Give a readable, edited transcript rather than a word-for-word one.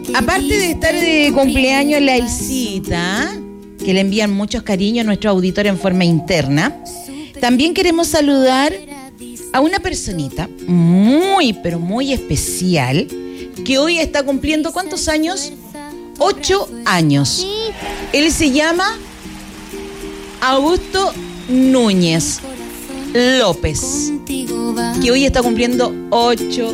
Aparte de estar de cumpleaños la Isita, que le envían muchos cariños a nuestro auditor en forma interna, también queremos saludar a una personita muy, pero muy especial, que hoy está cumpliendo, ¿cuántos años? 8 años. Él se llama Augusto Núñez López, que hoy está cumpliendo 8